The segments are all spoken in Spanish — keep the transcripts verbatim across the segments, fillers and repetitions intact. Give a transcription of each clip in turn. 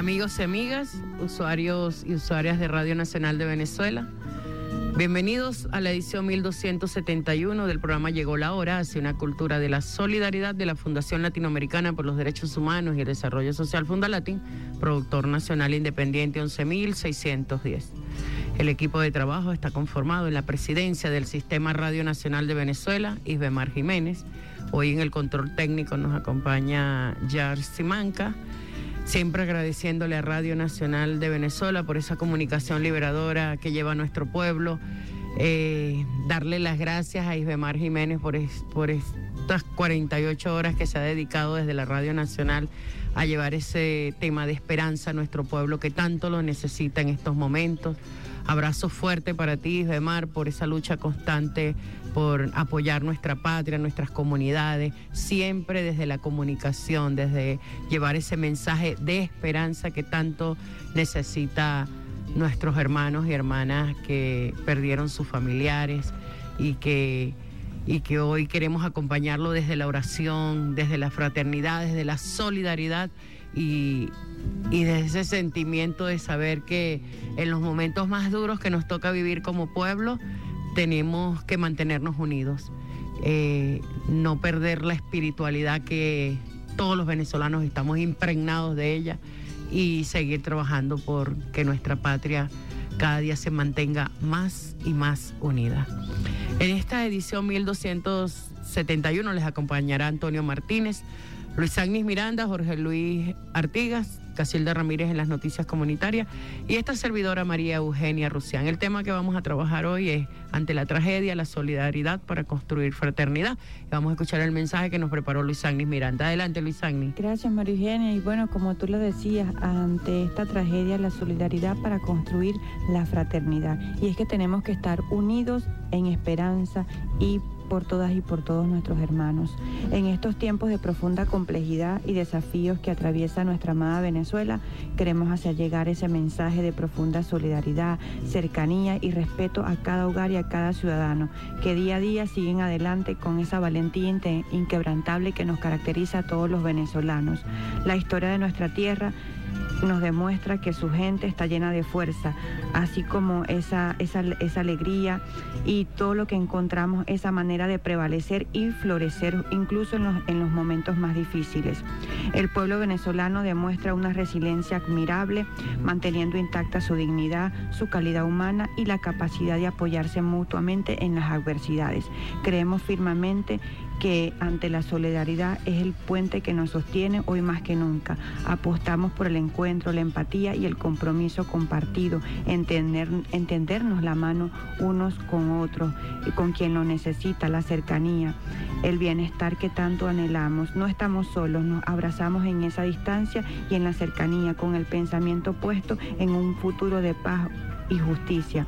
Amigos y amigas, usuarios y usuarias de Radio Nacional de Venezuela, bienvenidos a la edición mil doscientos setenta y uno del programa Llegó la Hora, hacia una cultura de la solidaridad de la Fundación Latinoamericana por los Derechos Humanos y el Desarrollo Social Fundalatin, productor nacional independiente once mil seiscientos diez. El equipo de trabajo está conformado en la presidencia del Sistema Radio Nacional de Venezuela, Isbemar Jiménez. Hoy en el control técnico nos acompaña Yar Simanca, siempre agradeciéndole a Radio Nacional de Venezuela por esa comunicación liberadora que lleva a nuestro pueblo. Eh, darle las gracias a Isbemar Jiménez por, es, por estas cuarenta y ocho horas que se ha dedicado desde la Radio Nacional a llevar ese tema de esperanza a nuestro pueblo que tanto lo necesita en estos momentos. Abrazo fuerte para ti, Isbemar, por esa lucha constante por apoyar nuestra patria, nuestras comunidades, siempre desde la comunicación, desde llevar ese mensaje de esperanza que tanto necesita nuestros hermanos y hermanas que perdieron sus familiares y que, y que hoy queremos acompañarlo desde la oración, desde la fraternidad, desde la solidaridad y, y desde ese sentimiento de saber que en los momentos más duros que nos toca vivir como pueblo, tenemos que mantenernos unidos, eh, no perder la espiritualidad que todos los venezolanos estamos impregnados de ella y seguir trabajando por que nuestra patria cada día se mantenga más y más unida. En esta edición mil doscientos setenta y uno les acompañará Antonio Martínez, Luis Agnis Miranda, Jorge Luis Artigas, Casilda Ramírez en las noticias comunitarias y esta servidora María Eugenia Rusián. El tema que vamos a trabajar hoy es ante la tragedia, la solidaridad para construir fraternidad. Vamos a escuchar el mensaje que nos preparó Luis Agnis Miranda. Adelante, Luis Agnis. Gracias, María Eugenia. Y bueno, como tú lo decías, ante esta tragedia, la solidaridad para construir la fraternidad. Y es que tenemos que estar unidos en esperanza y por todas y por todos nuestros hermanos. En estos tiempos de profunda complejidad y desafíos que atraviesa nuestra amada Venezuela, queremos hacer llegar ese mensaje de profunda solidaridad, cercanía y respeto a cada hogar y a cada ciudadano, que día a día siguen adelante con esa valentía inquebrantable que nos caracteriza a todos los venezolanos. La historia de nuestra tierra nos demuestra que su gente está llena de fuerza, así como esa, esa, esa alegría y todo lo que encontramos, esa manera de prevalecer y florecer incluso en los, en los momentos más difíciles. El pueblo venezolano demuestra una resiliencia admirable, manteniendo intacta su dignidad, su calidad humana y la capacidad de apoyarse mutuamente en las adversidades. Creemos firmemente que ante la solidaridad es el puente que nos sostiene hoy más que nunca. Apostamos por el encuentro, la empatía y el compromiso compartido, entender, entendernos la mano unos con otros y con quien lo necesita, la cercanía, el bienestar que tanto anhelamos. No estamos solos, nos abrazamos en esa distancia y en la cercanía, con el pensamiento puesto en un futuro de paz y justicia.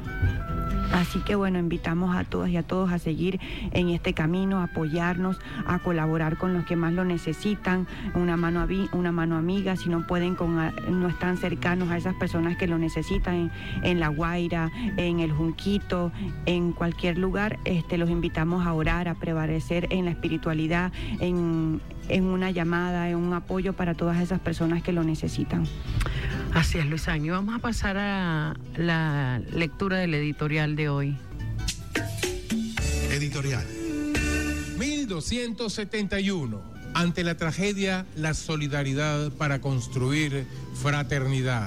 Así que bueno, invitamos a todas y a todos a seguir en este camino, a apoyarnos, a colaborar con los que más lo necesitan, una mano, una mano amiga, si no pueden, con, no están cercanos a esas personas que lo necesitan en, en La Guaira, en el Junquito, en cualquier lugar, este, los invitamos a orar, a prevalecer en la espiritualidad, en, en una llamada, en un apoyo para todas esas personas que lo necesitan. Así es, Luis Agnis. Vamos a pasar a la lectura del editorial de hoy. Editorial. mil doscientos setenta y uno. Ante la tragedia, la solidaridad para construir fraternidad.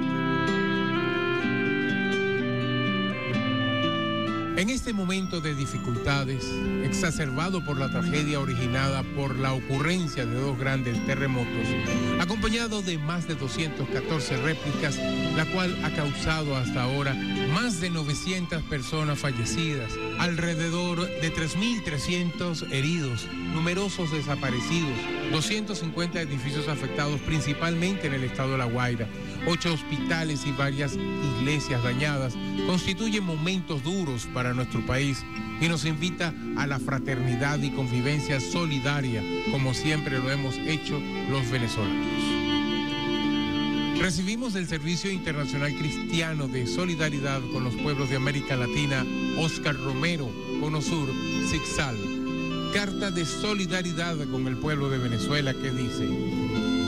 En este momento de dificultades, exacerbado por la tragedia originada por la ocurrencia de dos grandes terremotos, acompañado de más de doscientas catorce réplicas, la cual ha causado hasta ahora más de novecientas personas fallecidas, alrededor de tres mil trescientos heridos, numerosos desaparecidos, doscientos cincuenta edificios afectados principalmente en el estado de La Guaira, ocho hospitales y varias iglesias dañadas, constituyen momentos duros para nuestro país y nos invita a la fraternidad y convivencia solidaria, como siempre lo hemos hecho los venezolanos. Recibimos del Servicio Internacional Cristiano de Solidaridad con los Pueblos de América Latina, Oscar Romero, Conosur, Sigsal, carta de solidaridad con el pueblo de Venezuela que dice: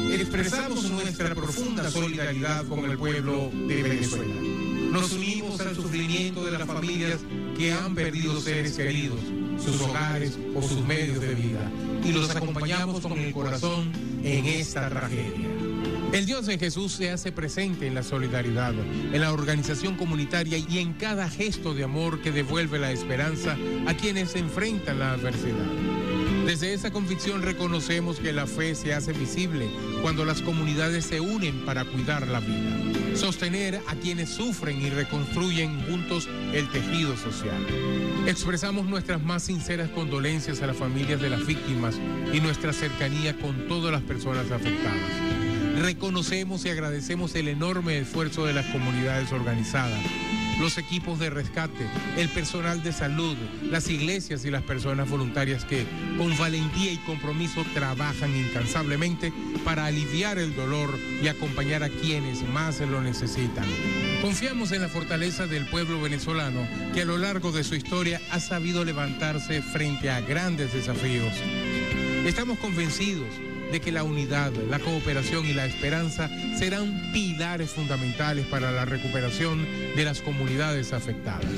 expresamos nuestra profunda solidaridad con el pueblo de Venezuela. Nos unimos al sufrimiento de las familias que han perdido seres queridos, sus hogares o sus medios de vida, y los acompañamos con el corazón en esta tragedia. El Dios de Jesús se hace presente en la solidaridad, en la organización comunitaria y en cada gesto de amor que devuelve la esperanza a quienes enfrentan la adversidad. Desde esa convicción reconocemos que la fe se hace visible cuando las comunidades se unen para cuidar la vida, sostener a quienes sufren y reconstruyen juntos el tejido social. Expresamos nuestras más sinceras condolencias a las familias de las víctimas y nuestra cercanía con todas las personas afectadas. Reconocemos y agradecemos el enorme esfuerzo de las comunidades organizadas, los equipos de rescate, el personal de salud, las iglesias y las personas voluntarias que, con valentía y compromiso, trabajan incansablemente para aliviar el dolor y acompañar a quienes más lo necesitan. Confiamos en la fortaleza del pueblo venezolano, que a lo largo de su historia ha sabido levantarse frente a grandes desafíos. Estamos convencidos de que la unidad, la cooperación y la esperanza serán pilares fundamentales para la recuperación de las comunidades afectadas.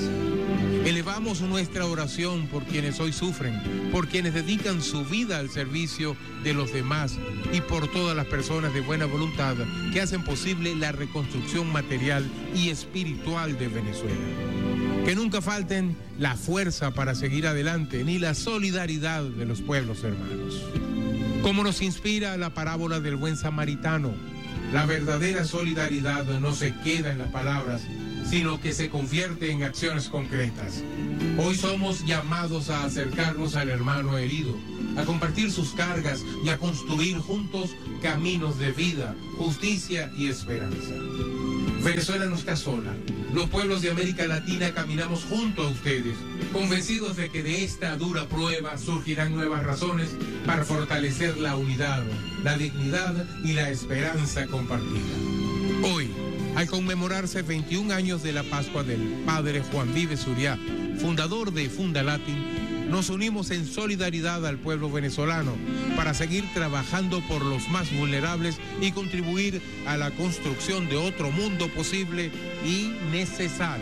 Elevamos nuestra oración por quienes hoy sufren, por quienes dedican su vida al servicio de los demás y por todas las personas de buena voluntad que hacen posible la reconstrucción material y espiritual de Venezuela. Que nunca falten la fuerza para seguir adelante ni la solidaridad de los pueblos hermanos. Como nos inspira la parábola del buen samaritano, la verdadera solidaridad no se queda en las palabras, sino que se convierte en acciones concretas. Hoy somos llamados a acercarnos al hermano herido, a compartir sus cargas y a construir juntos caminos de vida, justicia y esperanza. Venezuela no está sola. Los pueblos de América Latina caminamos junto a ustedes, convencidos de que de esta dura prueba surgirán nuevas razones para fortalecer la unidad, la dignidad y la esperanza compartida. Hoy, al conmemorarse veintiún años de la Pascua del Padre Juan Vives Zuria, fundador de Fundalatin, nos unimos en solidaridad al pueblo venezolano para seguir trabajando por los más vulnerables y contribuir a la construcción de otro mundo posible y necesario.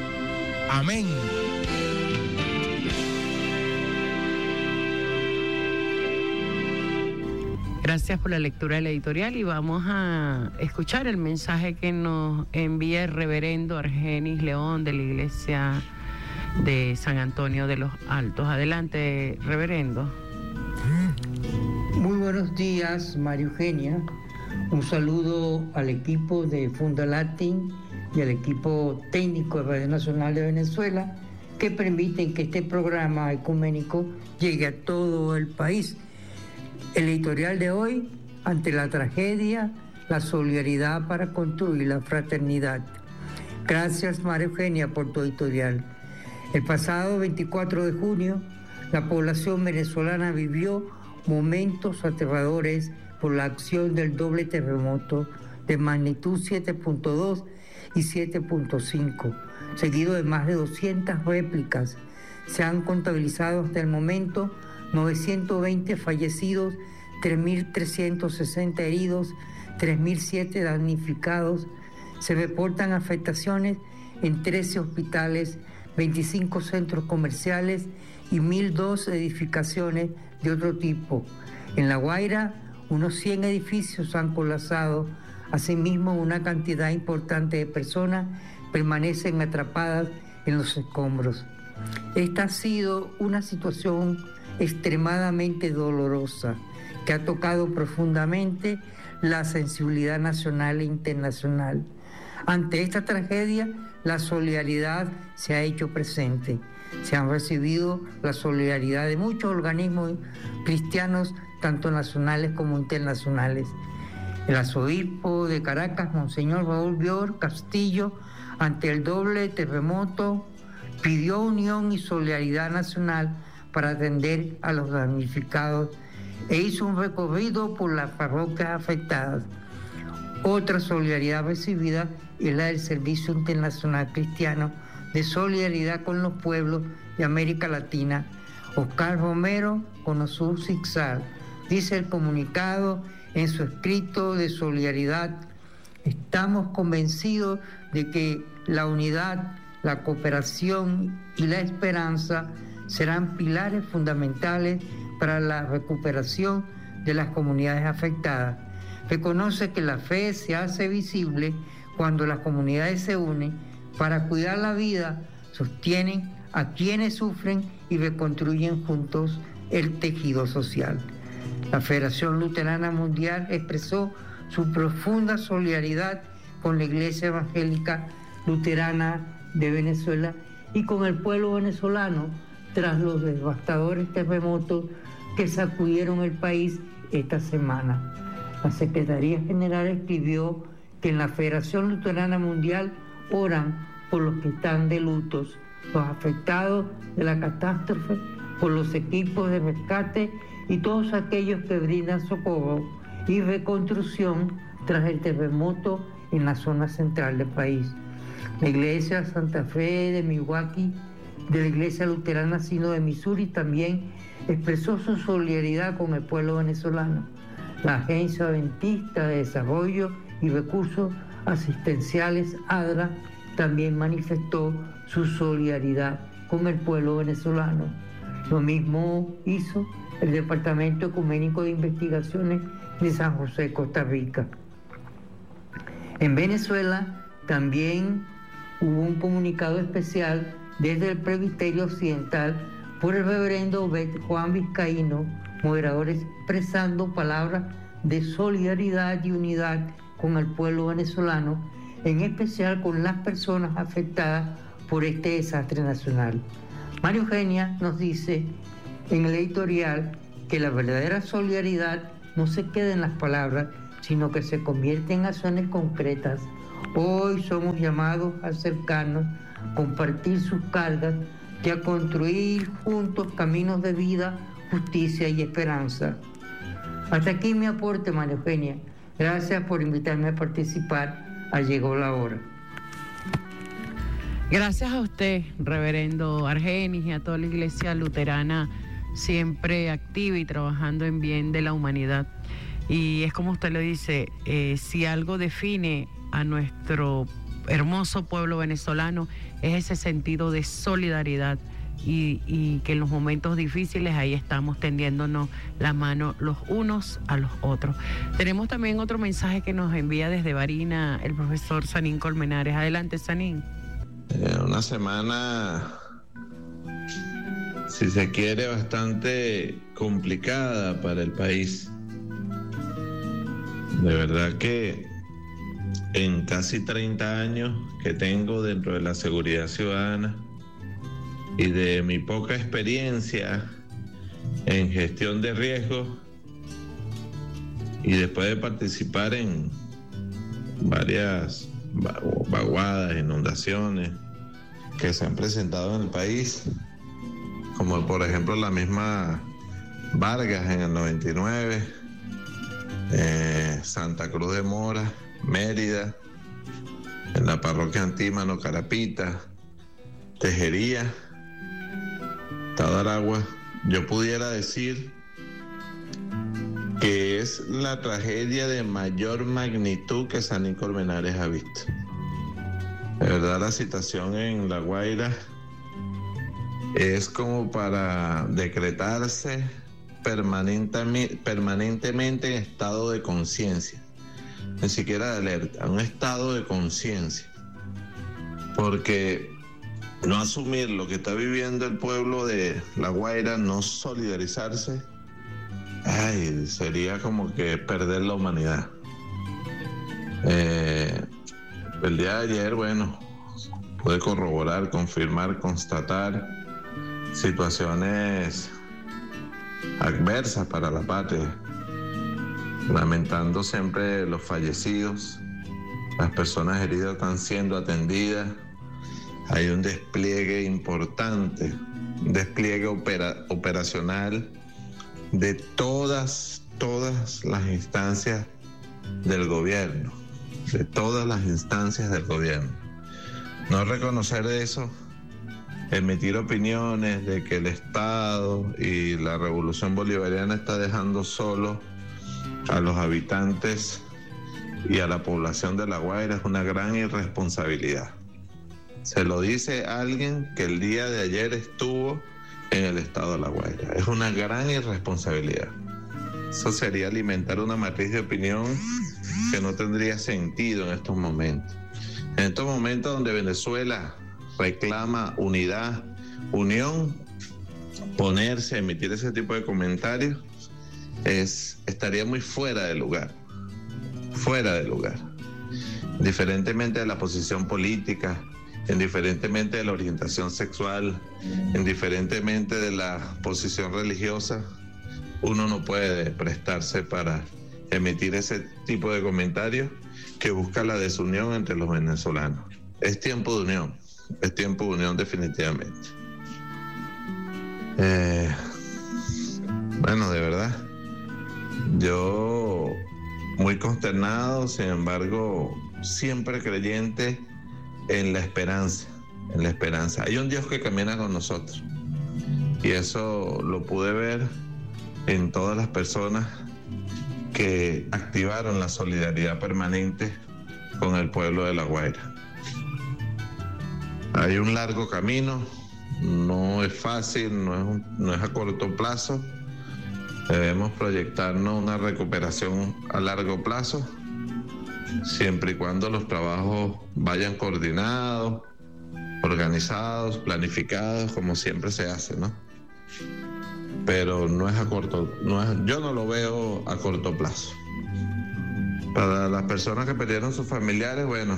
Amén. Gracias por la lectura del editorial y vamos a escuchar el mensaje que nos envía el reverendo Argenis León de la Iglesia de San Antonio de los Altos. Adelante, reverendo. Muy buenos días, María Eugenia. Un saludo al equipo de Fundalatin y al equipo técnico de Radio Nacional de Venezuela, que permiten que este programa ecuménico llegue a todo el país. El editorial de hoy: ante la tragedia, la solidaridad para construir la fraternidad. Gracias, María Eugenia, por tu editorial. El pasado veinticuatro de junio, la población venezolana vivió momentos aterradores por la acción del doble terremoto de magnitud siete punto dos y siete punto cinco, seguido de más de doscientas réplicas. Se han contabilizado hasta el momento novecientos veinte fallecidos, tres mil trescientos sesenta heridos, tres mil siete damnificados. Se reportan afectaciones en trece hospitales, veinticinco centros comerciales y mil dos edificaciones de otro tipo. En La Guaira, unos cien edificios han colapsado. Asimismo, una cantidad importante de personas permanecen atrapadas en los escombros. Esta ha sido una situación extremadamente dolorosa que ha tocado profundamente la sensibilidad nacional e internacional. Ante esta tragedia, la solidaridad se ha hecho presente. Se han recibido la solidaridad de muchos organismos cristianos, tanto nacionales como internacionales. El arzobispo de Caracas, Monseñor Raúl Bior Castillo, ante el doble terremoto, pidió unión y solidaridad nacional para atender a los damnificados e hizo un recorrido por las parroquias afectadas. Otra solidaridad recibida es la del Servicio Internacional Cristiano de Solidaridad con los Pueblos de América Latina, Oscar Romero, Conosur Zigzag. Dice el comunicado: en su escrito de solidaridad: estamos convencidos de que la unidad, la cooperación y la esperanza serán pilares fundamentales para la recuperación de las comunidades afectadas. Reconoce que la fe se hace visible cuando las comunidades se unen para cuidar la vida, sostienen a quienes sufren y reconstruyen juntos el tejido social. La Federación Luterana Mundial expresó su profunda solidaridad con la Iglesia Evangélica Luterana de Venezuela y con el pueblo venezolano tras los devastadores terremotos que sacudieron el país esta semana. La Secretaría General escribió que en la Federación Luterana Mundial oran por los que están de lutos, los afectados de la catástrofe, por los equipos de rescate y todos aquellos que brindan socorro y reconstrucción tras el terremoto en la zona central del país. La Iglesia Santa Fe de Milwaukee, de la Iglesia Luterana Sino de Missouri, también expresó su solidaridad con el pueblo venezolano. La Agencia Adventista de Desarrollo y Recursos Asistenciales, ADRA, también manifestó su solidaridad con el pueblo venezolano. Lo mismo hizo el Departamento Ecuménico de Investigaciones de San José, Costa Rica. En Venezuela también hubo un comunicado especial desde el Presbiterio Occidental por el reverendo Juan Vizcaíno, moderador, expresando palabras de solidaridad y unidad con el pueblo venezolano, en especial con las personas afectadas por este desastre nacional. María Eugenia nos dice en el editorial que la verdadera solidaridad no se queda en las palabras, sino que se convierte en acciones concretas. Hoy somos llamados a acercarnos, compartir sus cargas y a construir juntos caminos de vida, justicia y esperanza. Hasta aquí mi aporte, María Eugenia. Gracias por invitarme a participar. Ah, llegó la hora. Gracias a usted, reverendo Argenis, y a toda la Iglesia Luterana, siempre activa y trabajando en bien de la humanidad. Y es como usted lo dice, eh, si algo define a nuestro hermoso pueblo venezolano es ese sentido de solidaridad y, y que en los momentos difíciles ahí estamos tendiéndonos la mano los unos a los otros. Tenemos también otro mensaje que nos envía desde Barina el profesor Sanín Colmenares. Adelante, Sanín. Eh, una semana, si se quiere, bastante complicada para el país. De verdad que en casi treinta años que tengo dentro de la seguridad ciudadana y de mi poca experiencia en gestión de riesgos, y después de participar en varias vaguadas, inundaciones que se han presentado en el país, como por ejemplo la misma Vargas en el noventa y nueve, eh, Santa Cruz de Mora, Mérida, en la parroquia Antímano, Carapita, Tejería, Estado Aragua, yo pudiera decir que es la tragedia de mayor magnitud que Sanín Colmenares ha visto. De verdad, la situación en La Guaira es como para decretarse permanentemente, permanentemente en estado de conciencia, ni siquiera de alerta, un estado de conciencia, porque no asumir lo que está viviendo el pueblo de La Guaira, no solidarizarse, ay, sería como que perder la humanidad. Eh, el día de ayer, bueno, pude corroborar, confirmar, constatar situaciones adversas para la patria, lamentando siempre los fallecidos. Las personas heridas están siendo atendidas. Hay un despliegue importante, un despliegue opera, operacional de todas, todas las instancias del gobierno, de todas las instancias del gobierno. No reconocer eso, emitir opiniones de que el Estado y la revolución bolivariana está dejando solo a los habitantes y a la población de La Guaira es una gran irresponsabilidad. Se lo dice alguien que el día de ayer estuvo en el estado de La Guaira. Es una gran irresponsabilidad. Eso sería alimentar una matriz de opinión que no tendría sentido en estos momentos. En estos momentos donde Venezuela reclama unidad, unión, ponerse a emitir ese tipo de comentarios es, estaría muy fuera de lugar, fuera de lugar. Indiferentemente de la posición política, indiferentemente de la orientación sexual, indiferentemente de la posición religiosa, uno no puede prestarse para emitir ese tipo de comentarios que busca la desunión entre los venezolanos. Es tiempo de unión, es tiempo de unión definitivamente. Eh, bueno, de verdad, yo muy consternado, sin embargo, siempre creyente en la esperanza, en la esperanza. Hay un Dios que camina con nosotros y eso lo pude ver en todas las personas que activaron la solidaridad permanente con el pueblo de La Guaira. Hay un largo camino, no es fácil, no es, un, no es a corto plazo. Debemos proyectarnos una recuperación a largo plazo, siempre y cuando los trabajos vayan coordinados, organizados, planificados, como siempre se hace, ¿no? Pero no es a corto, no es, yo no lo veo a corto plazo. Para las personas que perdieron sus familiares, bueno,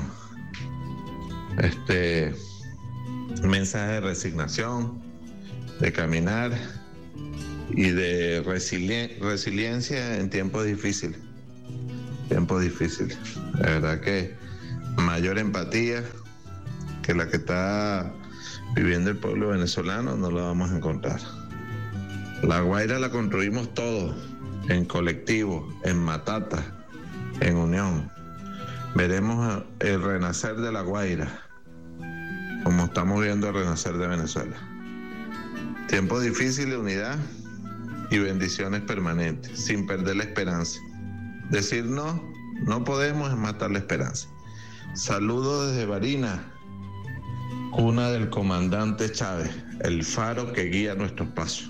este mensaje de resignación, de caminar y de resilien- resiliencia en tiempos difíciles. Tiempos difíciles. La verdad que mayor empatía que la que está viviendo el pueblo venezolano no la vamos a encontrar. La Guaira la construimos todos, en colectivo, en matata, en unión. Veremos el renacer de La Guaira, como estamos viendo el renacer de Venezuela. Tiempos difíciles de unidad y bendiciones permanentes, sin perder la esperanza. Decir no, no podemos es matar la esperanza. Saludos desde Barinas, cuna del comandante Chávez, el faro que guía nuestros pasos.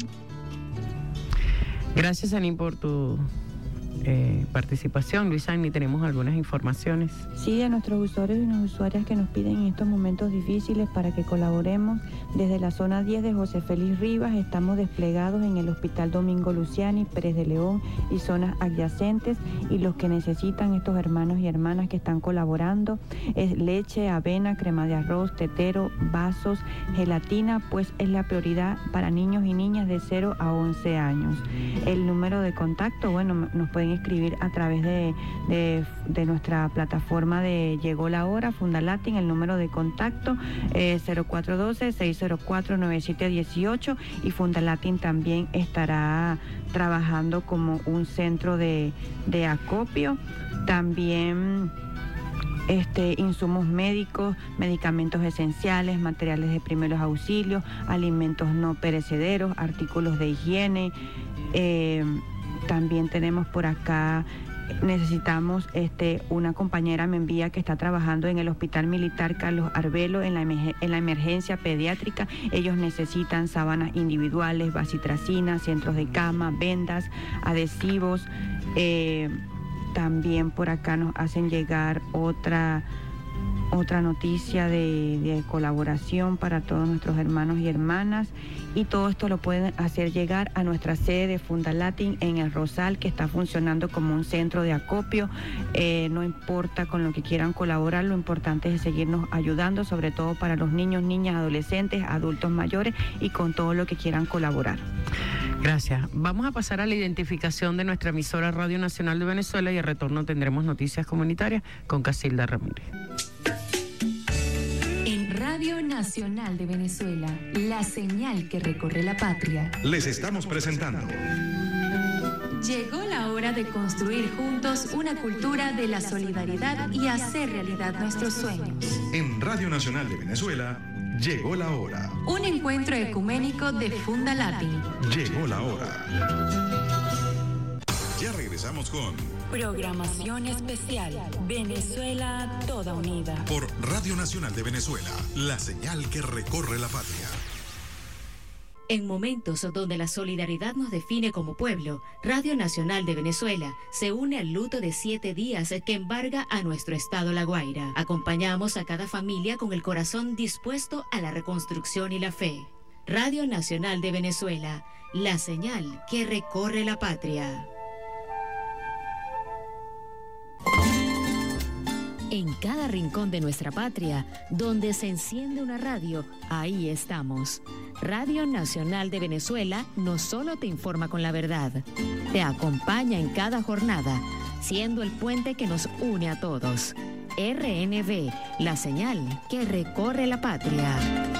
Gracias, Ani, por tu eh, participación. Luis Agni, tenemos algunas informaciones. Sí, a nuestros usuarios y unas usuarias que nos piden en estos momentos difíciles para que colaboremos. Desde la zona diez de José Félix Rivas estamos desplegados en el Hospital Domingo Luciani, Pérez de León y zonas adyacentes, y los que necesitan estos hermanos y hermanas que están colaborando es leche, avena, crema de arroz, tetero, vasos, gelatina, pues es la prioridad para niños y niñas de cero a once años. El número de contacto, bueno, nos pueden escribir a través de, de, de nuestra plataforma de Llegó la Hora, Fundalatin, el número de contacto eh, cero cuatro uno dos, seis cero cuatro, nueve siete uno ocho, y Fundalatin también estará trabajando como un centro de, de acopio. También Este, insumos médicos, medicamentos esenciales, materiales de primeros auxilios, alimentos no perecederos, artículos de higiene. Eh, también tenemos por acá, necesitamos, este, una compañera me envía que está trabajando en el Hospital Militar Carlos Arbelo en la, en la emergencia pediátrica. Ellos necesitan sábanas individuales, bacitracina, centros de cama, vendas, adhesivos. Eh, También por acá nos hacen llegar otra, otra noticia de, de colaboración para todos nuestros hermanos y hermanas, y todo esto lo pueden hacer llegar a nuestra sede de Fundalatin en El Rosal, que está funcionando como un centro de acopio. Eh, no importa con lo que quieran colaborar, lo importante es seguirnos ayudando, sobre todo para los niños, niñas, adolescentes, adultos mayores, y con todo lo que quieran colaborar. Gracias. Vamos a pasar a la identificación de nuestra emisora Radio Nacional de Venezuela, y al retorno tendremos noticias comunitarias con Casilda Ramírez. En Radio Nacional de Venezuela, la señal que recorre la patria. Les estamos presentando. Llegó la hora de construir juntos una cultura de la solidaridad y hacer realidad nuestros sueños. En Radio Nacional de Venezuela, llegó la hora. Un encuentro ecuménico de Fundalatin. Llegó la hora. Ya regresamos. regresamos con Programación especial. Venezuela toda unida. Por Radio Nacional de Venezuela, la señal que recorre la patria. En momentos donde la solidaridad nos define como pueblo, Radio Nacional de Venezuela se une al luto de siete días que embarga a nuestro estado La Guaira. Acompañamos a cada familia con el corazón dispuesto a la reconstrucción y la fe. Radio Nacional de Venezuela, la señal que recorre la patria. En cada rincón de nuestra patria, donde se enciende una radio, ahí estamos. Radio Nacional de Venezuela no solo te informa con la verdad, te acompaña en cada jornada, siendo el puente que nos une a todos. R N V, la señal que recorre la patria.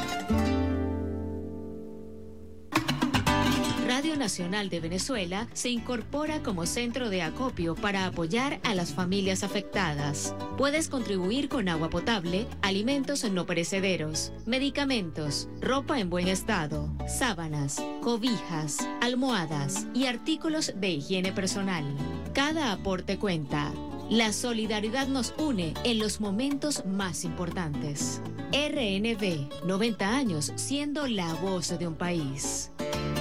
Radio Nacional de Venezuela se incorpora como centro de acopio para apoyar a las familias afectadas. Puedes contribuir con agua potable, alimentos no perecederos, medicamentos, ropa en buen estado, sábanas, cobijas, almohadas y artículos de higiene personal. Cada aporte cuenta. La solidaridad nos une en los momentos más importantes. R N V, noventa años siendo la voz de un país.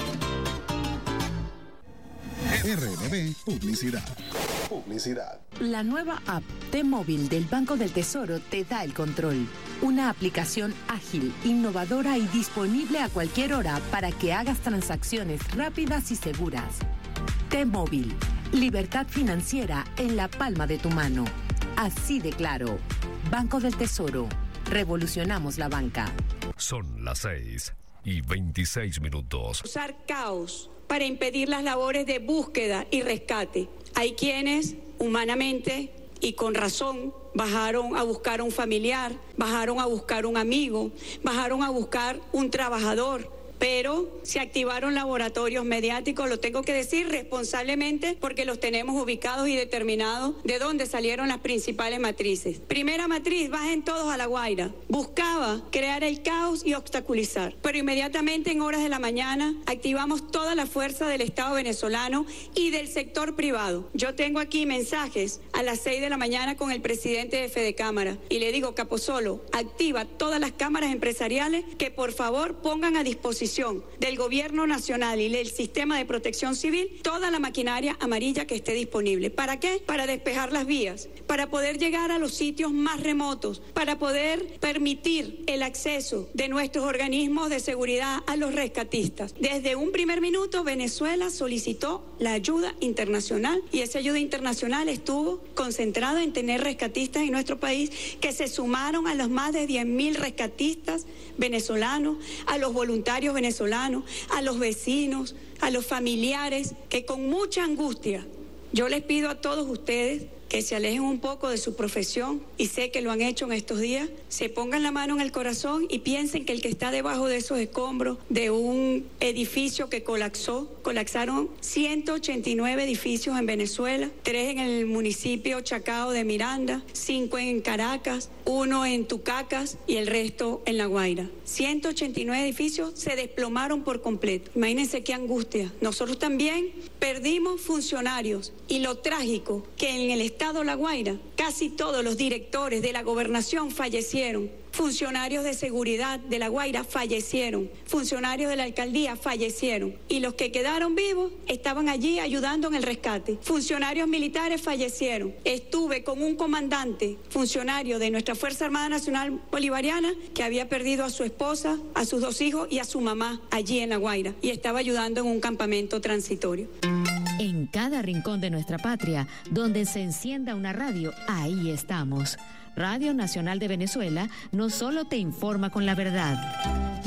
R N V Publicidad. Publicidad. La nueva app T-Móvil del Banco del Tesoro te da el control. Una aplicación ágil, innovadora y disponible a cualquier hora para que hagas transacciones rápidas y seguras. T-Móvil. Libertad financiera en la palma de tu mano. Así de claro. Banco del Tesoro. Revolucionamos la banca. Son las seis y veintiséis minutos. Usar caos para impedir las labores de búsqueda y rescate. Hay quienes, humanamente y con razón, bajaron a buscar a un familiar, bajaron a buscar un amigo, bajaron a buscar un trabajador, pero se activaron laboratorios mediáticos, lo tengo que decir responsablemente porque los tenemos ubicados y determinados de dónde salieron las principales matrices. Primera matriz, bajen todos a La Guaira. Buscaba crear el caos y obstaculizar, pero inmediatamente en horas de la mañana activamos toda la fuerza del Estado venezolano y del sector privado. Yo tengo aquí mensajes a las seis de la mañana con el presidente de Fedecámara y le digo, Capozolo, activa todas las cámaras empresariales que por favor pongan a disposición del gobierno nacional y del sistema de protección civil toda la maquinaria amarilla que esté disponible. ¿Para qué? Para despejar las vías, para poder llegar a los sitios más remotos, para poder permitir el acceso de nuestros organismos de seguridad a los rescatistas. Desde un primer minuto Venezuela solicitó la ayuda internacional y esa ayuda internacional estuvo concentrada en tener rescatistas en nuestro país que se sumaron a los más de diez mil rescatistas venezolanos, a los voluntarios venezolanos, a los vecinos, a los familiares, que con mucha angustia, yo les pido a todos ustedes que se alejen un poco de su profesión, y sé que lo han hecho en estos días, se pongan la mano en el corazón y piensen que el que está debajo de esos escombros de un edificio que colapsó, colapsaron ciento ochenta y nueve edificios en Venezuela, tres en el municipio Chacao de Miranda, cinco en Caracas, uno en Tucacas y el resto en La Guaira. ciento ochenta y nueve edificios se desplomaron por completo. Imagínense qué angustia. Nosotros también perdimos funcionarios y lo trágico que en el estado La Guaira casi todos los directores de la gobernación fallecieron. Funcionarios de seguridad de La Guaira fallecieron, funcionarios de la alcaldía fallecieron y los que quedaron vivos estaban allí ayudando en el rescate. Funcionarios militares fallecieron. Estuve con un comandante, funcionario de nuestra Fuerza Armada Nacional Bolivariana, que había perdido a su esposa, a sus dos hijos y a su mamá allí en La Guaira y estaba ayudando en un campamento transitorio. En cada rincón de nuestra patria, donde se encienda una radio, ahí estamos. Radio Nacional de Venezuela no solo te informa con la verdad,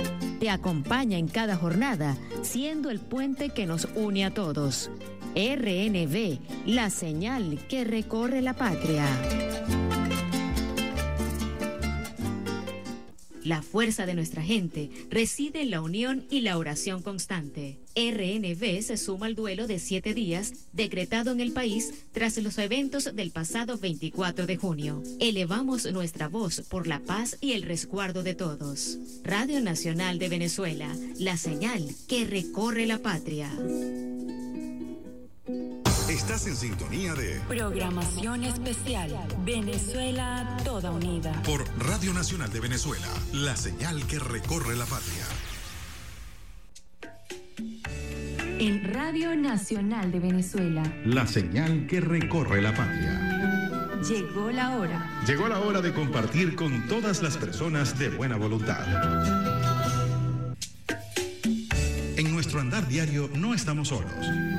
te acompaña en cada jornada, siendo el puente que nos une a todos. R N V, la señal que recorre la patria. La fuerza de nuestra gente reside en la unión y la oración constante. R N V se suma al duelo de siete días decretado en el país tras los eventos del pasado veinticuatro de junio. Elevamos nuestra voz por la paz y el resguardo de todos. Radio Nacional de Venezuela, la señal que recorre la patria. Estás en sintonía de Programación Especial Venezuela Toda Unida por Radio Nacional de Venezuela, la señal que recorre la patria. En Radio Nacional de Venezuela, La señal que recorre la patria. llegó la hora. Llegó la hora de compartir con todas las personas de buena voluntad. En nuestro andar diario no estamos solos.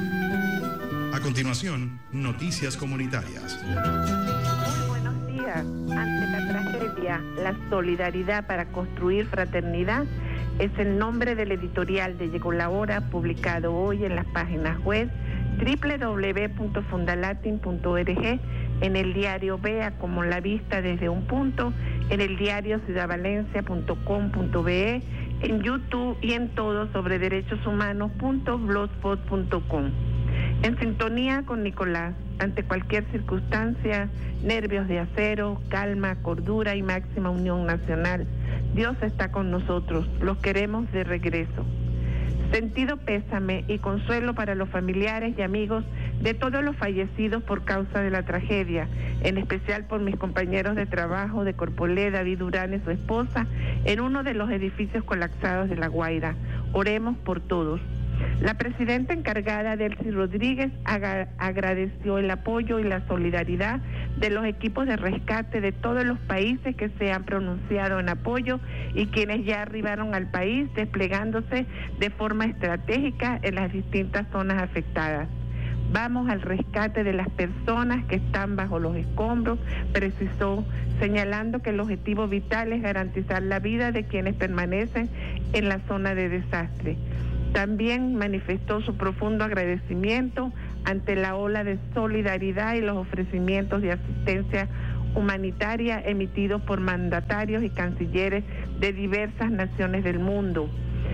A continuación, noticias comunitarias. Muy buenos días. Ante la tragedia, la solidaridad para construir fraternidad es el nombre del editorial de Llegó la Hora, publicado hoy en las páginas web doble u doble u doble u punto fundalatin punto org, en el diario Vea como la vista desde un punto, en el diario ciudadvalencia punto com punto be, en YouTube y en todo sobre derechos humanos punto blogspot punto com. En sintonía con Nicolás, ante cualquier circunstancia, nervios de acero, calma, cordura y máxima unión nacional. Dios está con nosotros, los queremos de regreso. Sentido pésame y consuelo para los familiares y amigos de todos los fallecidos por causa de la tragedia, en especial por mis compañeros de trabajo de Corpolé, David Durán y su esposa, en uno de los edificios colapsados de La Guaira. Oremos por todos. La presidenta encargada, Delcy Rodríguez, aga- agradeció el apoyo y la solidaridad de los equipos de rescate de todos los países que se han pronunciado en apoyo y quienes ya arribaron al país, desplegándose de forma estratégica en las distintas zonas afectadas. Vamos al rescate de las personas que están bajo los escombros, precisó, señalando que el objetivo vital es garantizar la vida de quienes permanecen en la zona de desastre. También manifestó su profundo agradecimiento ante la ola de solidaridad y los ofrecimientos de asistencia humanitaria emitidos por mandatarios y cancilleres de diversas naciones del mundo.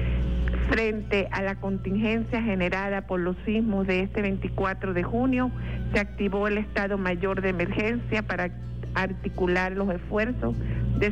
Frente a la contingencia generada por los sismos de este veinticuatro de junio, se activó el Estado Mayor de Emergencia para articular los esfuerzos de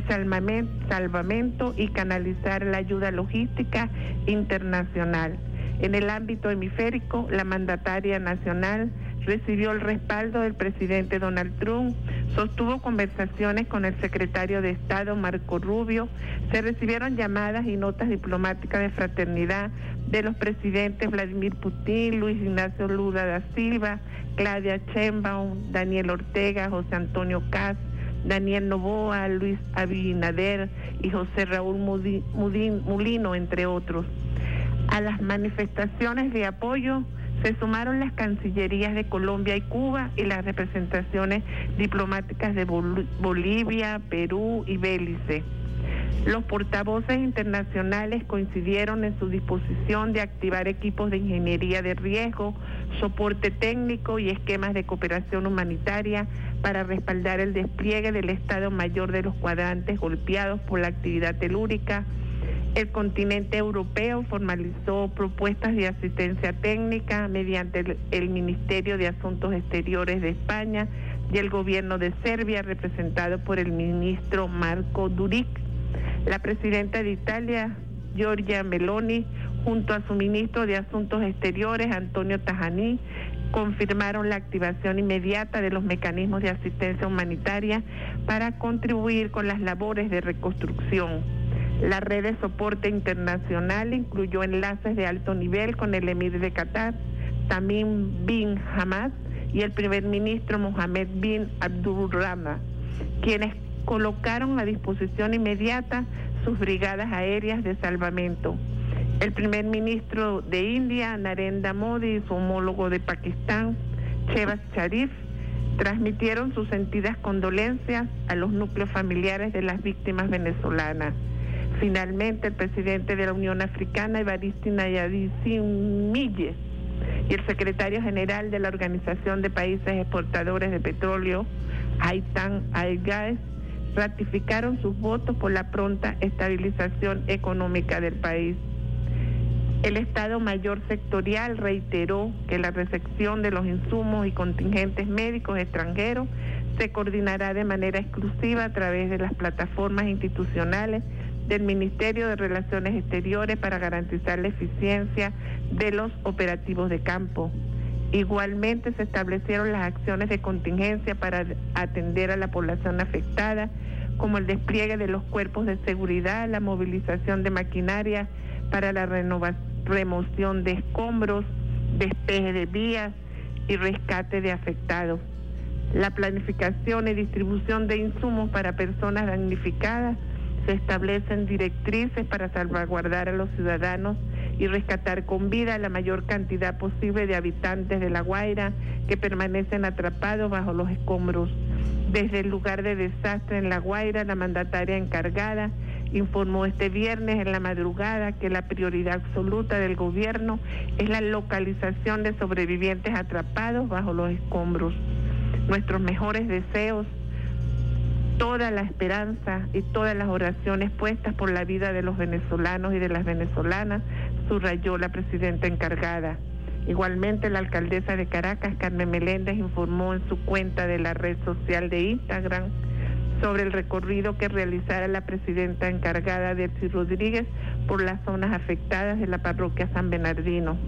salvamento y canalizar la ayuda logística internacional. En el ámbito hemisférico, la mandataria nacional recibió el respaldo del presidente Donald Trump, sostuvo conversaciones con el secretario de Estado Marco Rubio, se recibieron llamadas y notas diplomáticas de fraternidad de los presidentes Vladimir Putin, Luis Ignacio Lula da Silva, Claudia Sheinbaum, Daniel Ortega, José Antonio Kast, Daniel Noboa, Luis Abinader y José Raúl Mudin, Mudin, Mulino, entre otros. A las manifestaciones de apoyo se sumaron las cancillerías de Colombia y Cuba y las representaciones diplomáticas de Bol- Bolivia, Perú y Belice. Los portavoces internacionales coincidieron en su disposición de activar equipos de ingeniería de riesgo, soporte técnico y esquemas de cooperación humanitaria para respaldar el despliegue del Estado Mayor de los cuadrantes golpeados por la actividad telúrica. El continente europeo formalizó propuestas de asistencia técnica mediante el, el Ministerio de Asuntos Exteriores de España y el gobierno de Serbia, representado por el ministro Marco Duric. La presidenta de Italia, Giorgia Meloni, junto a su ministro de Asuntos Exteriores, Antonio Tajani, confirmaron la activación inmediata de los mecanismos de asistencia humanitaria para contribuir con las labores de reconstrucción. La red de soporte internacional incluyó enlaces de alto nivel con el emir de Qatar, Tamim bin Hamad, y el primer ministro Mohammed bin Abdulrahman, quienes colocaron a disposición inmediata sus brigadas aéreas de salvamento. El primer ministro de India, Narendra Modi, y su homólogo de Pakistán, Shehbaz Sharif, transmitieron sus sentidas condolencias a los núcleos familiares de las víctimas venezolanas. Finalmente, el presidente de la Unión Africana, Evariste Ndayishimiye, y el secretario general de la Organización de Países Exportadores de Petróleo, Haytham Al-Ghaz, ratificaron sus votos por la pronta estabilización económica del país. El Estado Mayor Sectorial reiteró que la recepción de los insumos y contingentes médicos extranjeros se coordinará de manera exclusiva a través de las plataformas institucionales del Ministerio de Relaciones Exteriores para garantizar la eficiencia de los operativos de campo. Igualmente se establecieron las acciones de contingencia para atender a la población afectada, como el despliegue de los cuerpos de seguridad, la movilización de maquinaria para la renova- remoción de escombros, despeje de vías y rescate de afectados. La planificación y distribución de insumos para personas damnificadas. Se establecen directrices para salvaguardar a los ciudadanos y rescatar con vida la mayor cantidad posible de habitantes de La Guaira que permanecen atrapados bajo los escombros. Desde el lugar de desastre en La Guaira, la mandataria encargada informó este viernes en la madrugada que la prioridad absoluta del gobierno es la localización de sobrevivientes atrapados bajo los escombros. Nuestros mejores deseos, toda la esperanza y todas las oraciones puestas por la vida de los venezolanos y de las venezolanas, subrayó la presidenta encargada. Igualmente, la alcaldesa de Caracas, Carmen Meléndez, informó en su cuenta de la red social de Instagram sobre el recorrido que realizará la presidenta encargada, Delcy Rodríguez, por las zonas afectadas de la parroquia San Bernardino.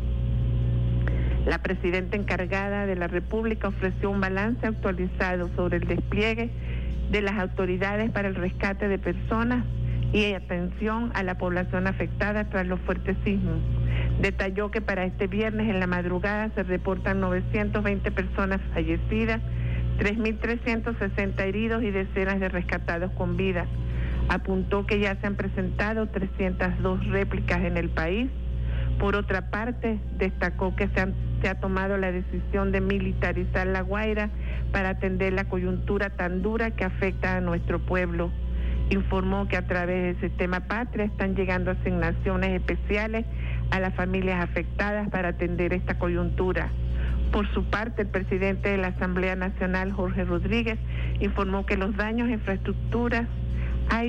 La presidenta encargada de la República ofreció un balance actualizado sobre el despliegue de las autoridades para el rescate de personas y atención a la población afectada tras los fuertes sismos. Detalló que para este viernes en la madrugada se reportan novecientas veinte personas fallecidas, tres mil trescientos sesenta heridos y decenas de rescatados con vida. Apuntó que ya se han presentado trescientas dos réplicas en el país. Por otra parte, destacó que se, han, se ha tomado la decisión de militarizar La Guaira para atender la coyuntura tan dura que afecta a nuestro pueblo. Informó que a través del sistema Patria están llegando asignaciones especiales a las familias afectadas para atender esta coyuntura. Por su parte, el presidente de la Asamblea Nacional, Jorge Rodríguez, informó que los daños a infraestructuras